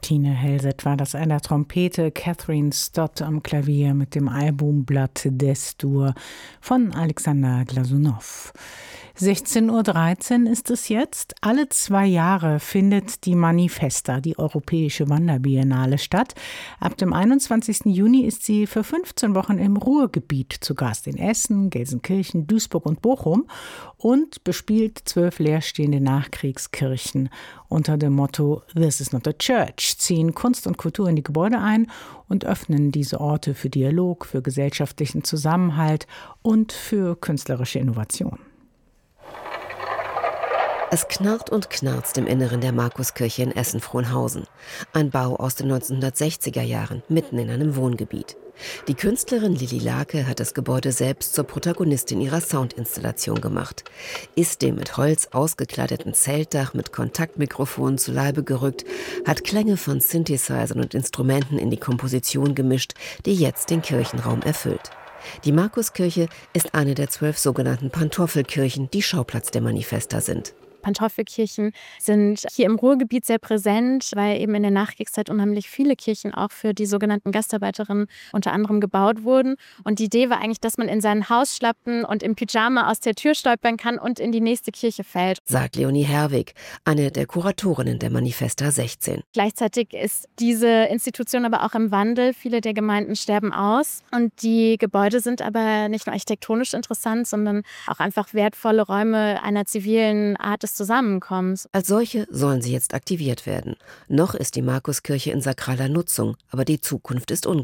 Martine Hellset war das an der Trompete, Catherine Stott am Klavier mit dem Album Blood Destur von Alexander Glasunow. 16:13 Uhr ist es jetzt. Alle 2 Jahre findet die Manifesta, die Europäische Wanderbiennale, statt. Ab dem 21. Juni ist sie für 15 Wochen im Ruhrgebiet zu Gast, in Essen, Gelsenkirchen, Duisburg und Bochum, und bespielt 12 leerstehende Nachkriegskirchen. Unter dem Motto "This is not a church" ziehen Kunst und Kultur in die Gebäude ein und öffnen diese Orte für Dialog, für gesellschaftlichen Zusammenhalt und für künstlerische Innovation. Es knarrt und knarzt im Inneren der Markuskirche in Essen-Frohnhausen. Ein Bau aus den 1960er Jahren, mitten in einem Wohngebiet. Die Künstlerin Lilly Lake hat das Gebäude selbst zur Protagonistin ihrer Soundinstallation gemacht. Ist dem mit Holz ausgekleideten Zeltdach mit Kontaktmikrofonen zu Leibe gerückt, hat Klänge von Synthesizern und Instrumenten in die Komposition gemischt, die jetzt den Kirchenraum erfüllt. Die Markuskirche ist eine der 12 sogenannten Pantoffelkirchen, die Schauplatz der Manifesta sind. Pantoffelkirchen sind hier im Ruhrgebiet sehr präsent, weil eben in der Nachkriegszeit unheimlich viele Kirchen auch für die sogenannten Gastarbeiterinnen unter anderem gebaut wurden. Und die Idee war eigentlich, dass man in sein Haus schlappen und im Pyjama aus der Tür stolpern kann und in die nächste Kirche fällt. Sagt Leonie Herwig, eine der Kuratorinnen der Manifesta 16. Gleichzeitig ist diese Institution aber auch im Wandel. Viele der Gemeinden sterben aus. Und die Gebäude sind aber nicht nur architektonisch interessant, sondern auch einfach wertvolle Räume einer zivilen Art des Zusammenkommens. Als solche sollen sie jetzt aktiviert werden. Noch ist die Markuskirche in sakraler Nutzung, aber die Zukunft ist ungewiss.